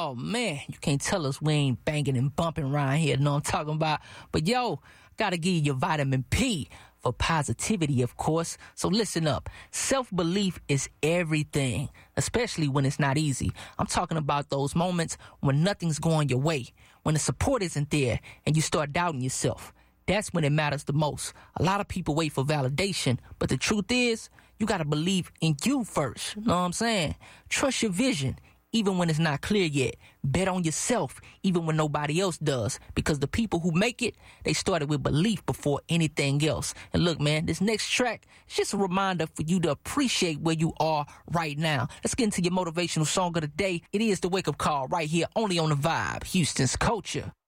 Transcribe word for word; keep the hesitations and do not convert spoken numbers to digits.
Oh, man, you can't tell us we ain't banging and bumping around here. Know what I'm talking about? But, yo, gotta give you your vitamin P for positivity, of course. So listen up. Self-belief is everything, especially when it's not easy. I'm talking about those moments when nothing's going your way, when the support isn't there and you start doubting yourself. That's when it matters the most. A lot of people wait for validation, but the truth is, you gotta believe in you first. Know what I'm saying? Trust your vision, even when it's not clear yet. Bet on yourself, even when nobody else does. Because the people who make it, they started with belief before anything else. And look, man, this next track is just a reminder for you to appreciate where you are right now. Let's get into your motivational song of the day. It is the Wake Up Call right here, only on The Vibe, Houston's Culture.